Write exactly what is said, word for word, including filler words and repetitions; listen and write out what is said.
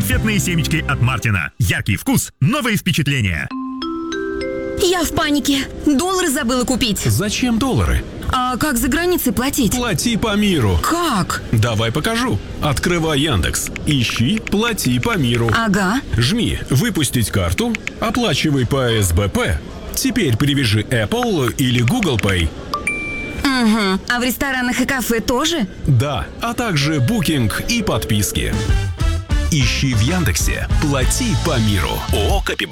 Конфетные семечки от Мартина. Яркий вкус, новые впечатления. Я в панике. Доллары забыла купить. Зачем доллары? А как за границей платить? Плати по миру. Как? Давай покажу. Открывай Яндекс. Ищи «Плати по миру». Ага. Жми «Выпустить карту», оплачивай по эс бэ пэ. Теперь привяжи Apple или Google Pay. Угу. А в ресторанах и кафе тоже? Да, а также букинг и подписки. Ищи в Яндексе «Плати по миру». ООО «Копибанк».